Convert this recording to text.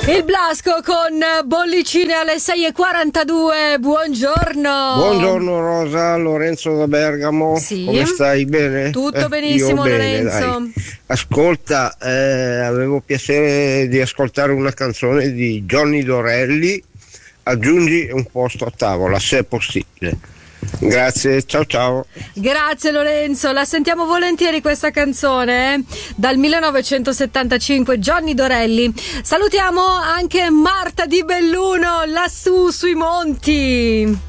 Il Blasco con bollicine alle 6:42. Buongiorno. Buongiorno Rosa, Lorenzo da Bergamo. Sì. Come stai? Bene? Tutto benissimo, io bene, Lorenzo. dai. Ascolta, avevo piacere di ascoltare una canzone di Johnny Dorelli. Aggiungi un posto a tavola, se è possibile. Grazie, ciao. Grazie Lorenzo, la sentiamo volentieri questa canzone dal 1975, Johnny Dorelli. Salutiamo anche Marta di Belluno lassù sui monti.